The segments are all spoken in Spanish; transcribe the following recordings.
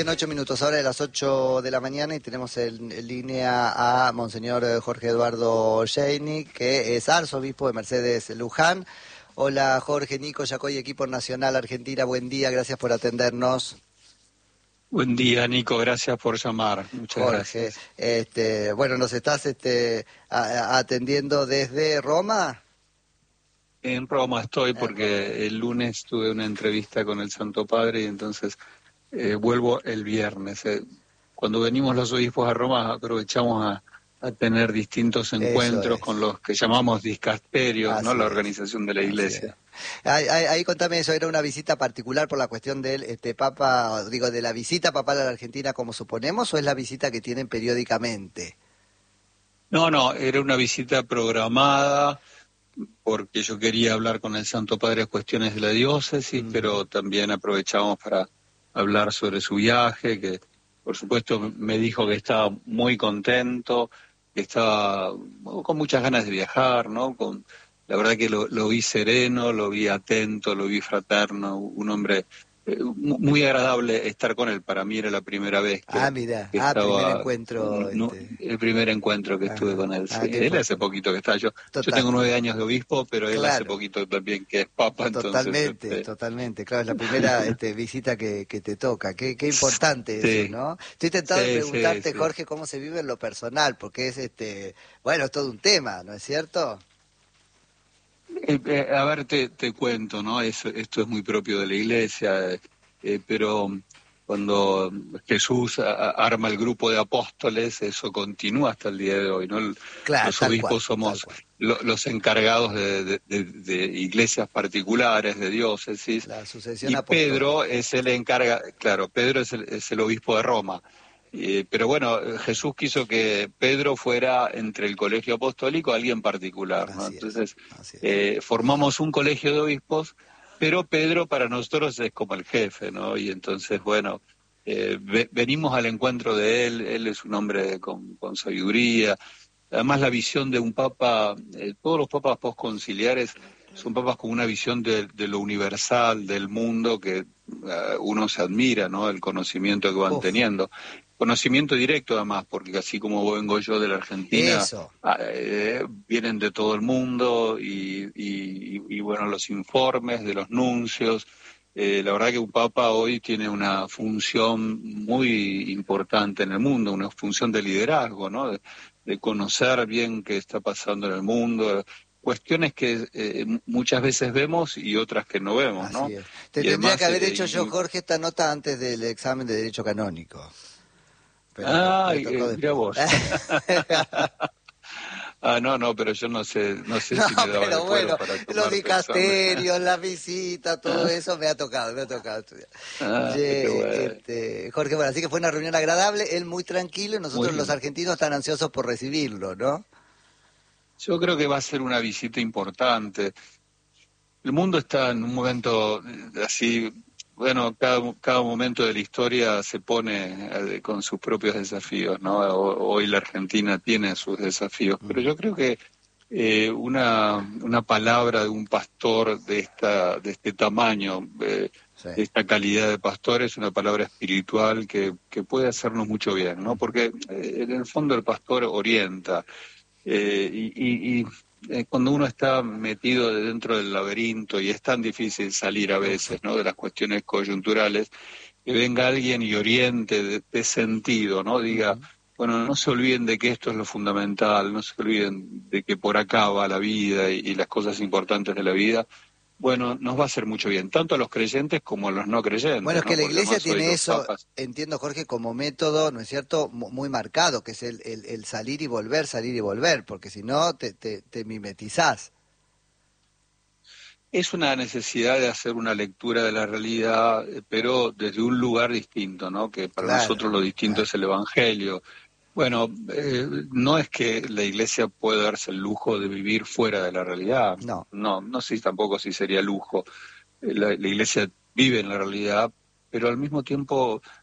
Bien, 8 minutos, ahora de las 8 de la mañana, y tenemos en línea a Monseñor Jorge Eduardo Sheini, que es arzobispo de Mercedes Luján. Hola Jorge, Nico, Yacoy, equipo nacional Argentina, buen día, gracias por atendernos. Buen día, Nico, gracias por llamar. Muchas Jorge, gracias. bueno, nos estás atendiendo desde Roma. En Roma estoy porque el lunes tuve una entrevista con el Santo Padre y entonces vuelvo el viernes. Cuando venimos los obispos a Roma aprovechamos a tener distintos encuentros con los que llamamos dicasterios, ¿no? La organización de la Iglesia. Ahí contame eso, ¿era una visita particular por la cuestión del Papa, digo, de la visita papal a la Argentina como suponemos, o es la visita que tienen periódicamente? No, era una visita programada porque yo quería hablar con el Santo Padre cuestiones de la diócesis, pero también aprovechamos para hablar sobre su viaje, que por supuesto me dijo que estaba muy contento, que estaba con muchas ganas de viajar, ¿no? La verdad que lo vi sereno, lo vi atento, lo vi fraterno, un hombre muy agradable estar con él. Para mí era la primera vez que estaba, primer encuentro. El primer encuentro que estuve con él. Sí. Él hace poquito que está. Yo tengo 9 años de obispo, pero él hace poquito también que es papa. Totalmente, claro, es la primera visita que te toca. Qué importante eso, ¿no? Estoy tentado de preguntarte, Jorge, cómo se vive en lo personal, porque es bueno, es todo un tema, ¿no es cierto? A ver, te cuento, ¿no? Esto es muy propio de la Iglesia, pero cuando Jesús arma el grupo de apóstoles, eso continúa hasta el día de hoy, ¿no? Los obispos somos los encargados de iglesias particulares, de diócesis, la sucesión y Pedro es Pedro es el obispo de Roma. Pero bueno, Jesús quiso que Pedro fuera entre el colegio apostólico alguien particular, ¿no? Entonces formamos un colegio de obispos, pero Pedro para nosotros es como el jefe, ¿no? Y entonces, bueno, venimos al encuentro de él es un hombre con sabiduría. Además, la visión de un papa, todos los papas postconciliares son papas con una visión de lo universal, del mundo, que uno se admira, ¿no? El conocimiento que van teniendo. Conocimiento directo, además, porque así como vengo yo de la Argentina, vienen de todo el mundo y bueno, los informes de los nuncios. La verdad que un papa hoy tiene una función muy importante en el mundo, una función de liderazgo, ¿no? De conocer bien qué está pasando en el mundo, cuestiones que muchas veces vemos y otras que no vemos, ¿no? Así es. Te tendría que haber hecho yo, Jorge, esta nota antes del examen de Derecho Canónico. Pero mira vos. No, pero yo no sé si me daba el bueno, para tomar los dicasterios, la visita, todo eso me ha tocado estudiar. Jorge, bueno, así que fue una reunión agradable, él muy tranquilo y nosotros los argentinos tan ansiosos por recibirlo, ¿no? Yo creo que va a ser una visita importante. El mundo está en un momento así, bueno, cada momento de la historia se pone con sus propios desafíos, ¿no? Hoy la Argentina tiene sus desafíos, pero yo creo que una palabra de un pastor de este tamaño, de esta calidad de pastor, es una palabra espiritual que puede hacernos mucho bien, ¿no? Porque en el fondo el pastor orienta, cuando uno está metido dentro del laberinto y es tan difícil salir a veces, ¿no? De las cuestiones coyunturales, que venga alguien y oriente de sentido, ¿no? Diga, bueno, no se olviden de que esto es lo fundamental, no se olviden de que por acá va la vida y las cosas importantes de la vida. Bueno, nos va a hacer mucho bien, tanto a los creyentes como a los no creyentes. Bueno, es que ¿no? la Iglesia tiene eso, papas... entiendo, Jorge, como método, ¿no es cierto?, muy marcado, que es el salir y volver, porque si no te mimetizás. Es una necesidad de hacer una lectura de la realidad, pero desde un lugar distinto, ¿no? Que para nosotros lo distinto es el Evangelio. Bueno, no es que la Iglesia pueda darse el lujo de vivir fuera de la realidad. No sé tampoco si sería lujo. La Iglesia vive en la realidad, pero al mismo tiempo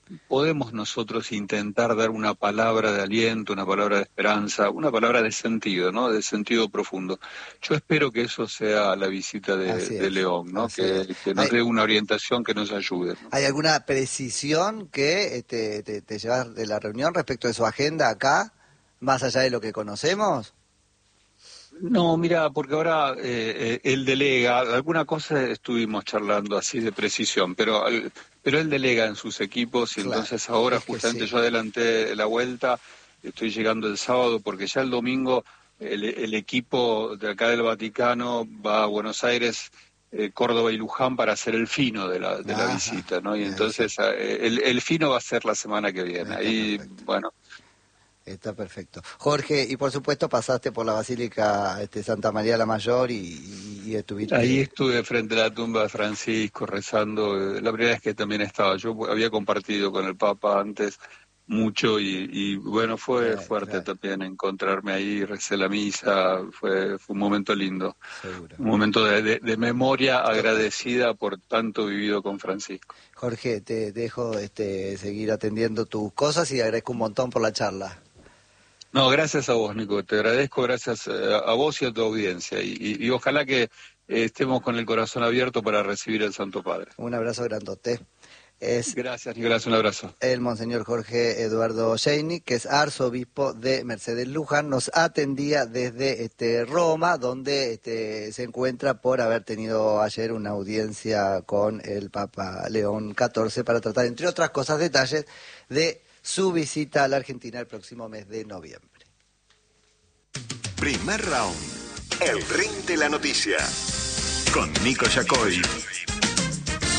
podemos nosotros intentar dar una palabra de aliento, una palabra de esperanza, una palabra de sentido, ¿no? De sentido profundo. Yo espero que eso sea la visita de León, ¿no? Que nos dé una orientación, que nos ayude, ¿no? ¿Hay alguna precisión que te llevas de la reunión respecto de su agenda acá, más allá de lo que conocemos? No, mira, porque ahora él delega, alguna cosa estuvimos charlando así de precisión, pero él delega en sus equipos y entonces ahora justamente yo adelanté la vuelta, estoy llegando el sábado porque ya el domingo el equipo de acá del Vaticano va a Buenos Aires, Córdoba y Luján para hacer el fino de la visita, ¿no? Y entonces el fino va a ser la semana que viene. Ahí, bueno. Está perfecto. Jorge, y por supuesto pasaste por la Basílica Santa María la Mayor y estuviste... Ahí estuve frente a la tumba de Francisco rezando. La primera vez que también estaba. Yo había compartido con el Papa antes mucho y bueno, fue fuerte también encontrarme ahí, recé la misa, fue un momento lindo. Seguro. Un momento de memoria agradecida por tanto vivido con Francisco. Jorge, te dejo seguir atendiendo tus cosas y agradezco un montón por la charla. No, gracias a vos, Nico, te agradezco, gracias a vos y a tu audiencia, y ojalá que estemos con el corazón abierto para recibir al Santo Padre. Un abrazo grandote. Gracias, Nicolás, un abrazo. El monseñor Jorge Eduardo Szejnik, que es arzobispo de Mercedes Luján, nos atendía desde Roma, donde se encuentra por haber tenido ayer una audiencia con el Papa León XIV para tratar, entre otras cosas, detalles de su visita a la Argentina el próximo mes de noviembre. Primer round. El ring de la noticia. Con Nico Yacoy.